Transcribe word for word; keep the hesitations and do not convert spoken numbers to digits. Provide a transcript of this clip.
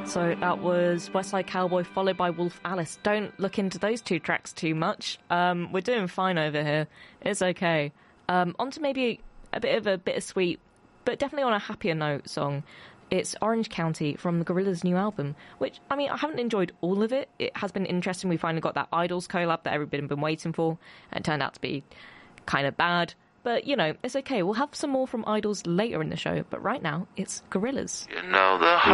So that was West Side Cowboy followed by Wolf Alice. Don't look into those two tracks too much. Um, we're doing fine over here. It's okay. Um, on to maybe a bit of a bittersweet, but definitely on a happier note song. It's Orange County from the Gorillaz' new album, which, I mean, I haven't enjoyed all of it. It has been interesting. We finally got that Idols collab that everybody's been waiting for, and it turned out to be kind of bad. But, you know, it's okay. We'll have some more from Idols later in the show, but right now, it's Gorillaz. You know the